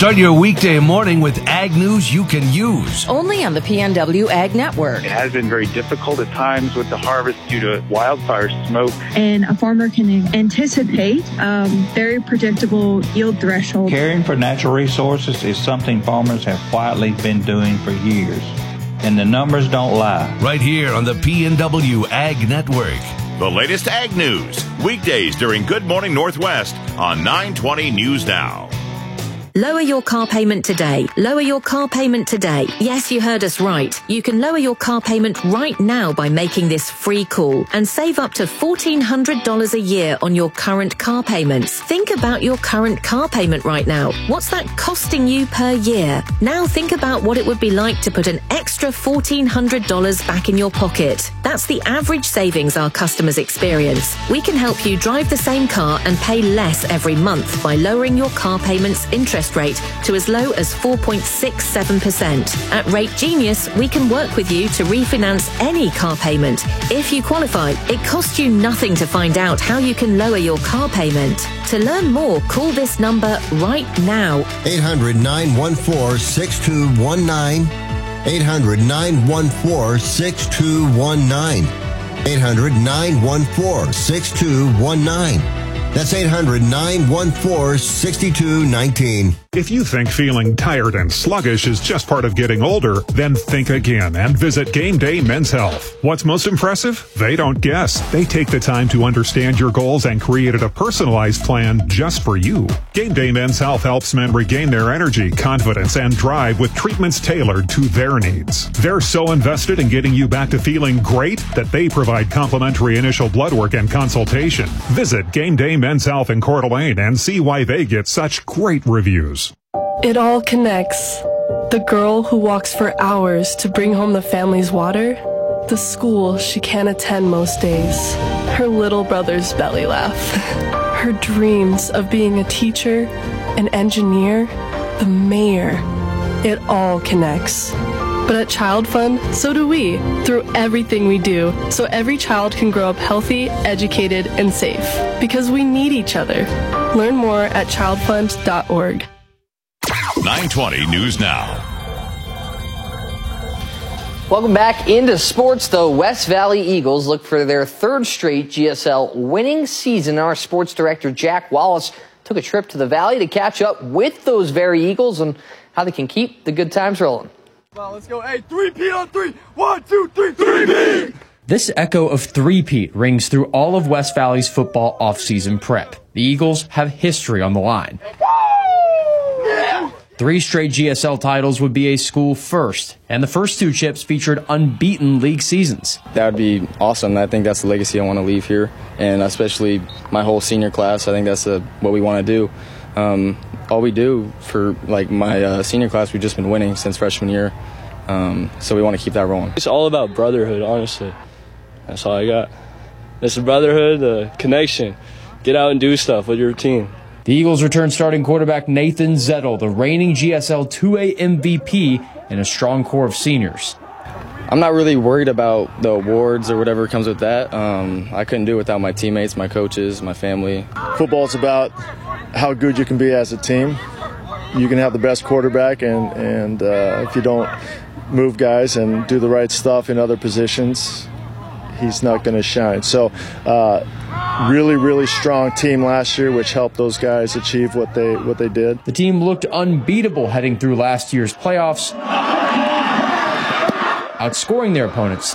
Start your weekday morning with ag news you can use. Only on the PNW Ag Network. It has been very difficult at times with the harvest due to wildfire smoke. And a farmer can anticipate very predictable yield threshold. Caring for natural resources is something farmers have quietly been doing for years. And the numbers don't lie. Right here on the PNW Ag Network. The latest ag news, weekdays during Good Morning Northwest on 920 News Now. Lower your car payment today. Lower your car payment today. Yes, you heard us right. You can lower your car payment right now by making this free call and save up to $1,400 a year on your current car payments. Think about your current car payment right now. What's that costing you per year? Now think about what it would be like to put an extra $1,400 back in your pocket. That's the average savings our customers experience. We can help you drive the same car and pay less every month by lowering your car payment's interest rate to as low as 4.67%. At Rate Genius, we can work with you to refinance any car payment. If you qualify, it costs you nothing to find out how you can lower your car payment. To learn more, call this number right now. 800-914-6219. 800-914-6219. 800-914-6219. That's 800-914-6219. If you think feeling tired and sluggish is just part of getting older, then think again and visit Game Day Men's Health. What's most impressive? They don't guess. They take the time to understand your goals and created a personalized plan just for you. Game Day Men's Health helps men regain their energy, confidence, and drive with treatments tailored to their needs. They're so invested in getting you back to feeling great that they provide complimentary initial blood work and consultation. Visit Game Day Men's Health in Coeur d'Alene and see why they get such great reviews. It all connects. The girl who walks for hours to bring home the family's water, the school she can't attend most days, her little brother's belly laugh, her dreams of being a teacher, an engineer, the mayor. It all connects. But at Child Fund, so do we, through everything we do, so every child can grow up healthy, educated, and safe. Because we need each other. Learn more at childfund.org. 920 News Now. Welcome back into sports. The West Valley Eagles look for their third straight GSL winning season. Our sports director, Jack Wallace, took a trip to the Valley to catch up with those very Eagles and how they can keep the good times rolling. Well, let's go. Hey, 3P on 3. 1, 2, 3, 3P! This echo of three-peat rings through all of West Valley's football offseason prep. The Eagles have history on the line. Yeah. 3 straight GSL titles would be a school first, and the first 2 chips featured unbeaten league seasons. That would be awesome. I think that's the legacy I want to leave here, and especially my whole senior class. I think that's what we want to do. All we do for my senior class, we've just been winning since freshman year, so we want to keep that rolling. It's all about brotherhood, honestly. That's all I got. It's the brotherhood, the connection. Get out and do stuff with your team. The Eagles return starting quarterback Nathan Zettel, the reigning GSL 2A MVP, and a strong core of seniors. I'm not really worried about the awards or whatever comes with that. I couldn't do it without my teammates, my coaches, my family. Football's about how good you can be as a team. You can have the best quarterback, and if you don't move guys and do the right stuff in other positions, he's not going to shine. So really, really strong team last year, which helped those guys achieve what they did. The team looked unbeatable heading through last year's playoffs, outscoring their opponents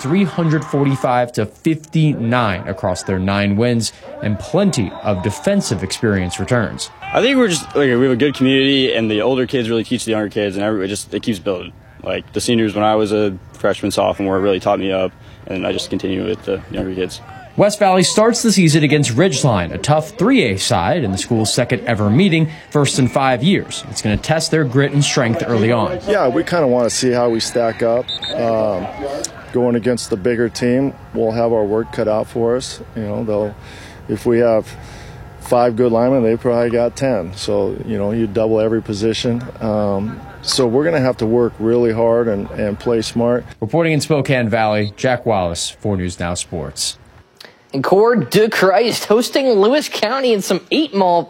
345-59 across their 9 wins, and plenty of defensive experience returns. I think we're just we have a good community, and the older kids really teach the younger kids, and it keeps building. Like the seniors, when I was a freshman, sophomore, really taught me up, and I just continue with the younger kids. West Valley starts the season against Ridgeline, a tough 3A side in the school's second ever meeting, first in 5 years. It's going to test their grit and strength early on. Yeah, we kind of want to see how we stack up. Going against the bigger team, we'll have our work cut out for us. If we have 5 good linemen, they probably got 10. So, you double every position. So we're going to have to work really hard and play smart. Reporting in Spokane Valley, Jack Wallace, 4 News Now Sports. And Coeur de Christ hosting Lewis County in some 8-ball